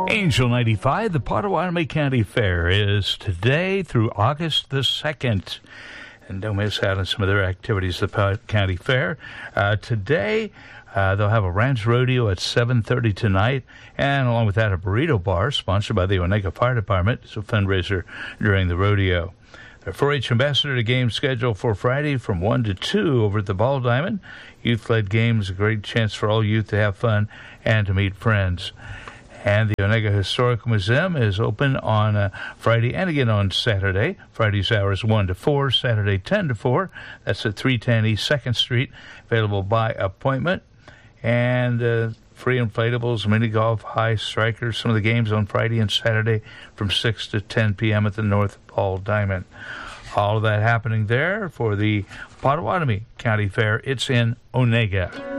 Angel 95, the Potawatomi County Fair is today through August the 2nd. And don't miss out on some of their activities at the County Fair. Today, they'll have a ranch rodeo at 7:30 tonight, and along with that, a burrito bar sponsored by the Onega Fire Department. It's a fundraiser during the rodeo. The 4-H Ambassador game scheduled for Friday from 1 to 2 over at the Ball Diamond. Youth-led games, a great chance for all youth to have fun and to meet friends. And the Onega Historical Museum is open on Friday and again on Saturday. Friday's hours 1 to 4, Saturday 10 to 4. That's at 310 East 2nd Street, available by appointment. And free inflatables, mini golf, high strikers, some of the games on Friday and Saturday from 6 to 10 p.m. at the North Ball Diamond. All of that happening there for the Potawatomi County Fair. It's in Onega.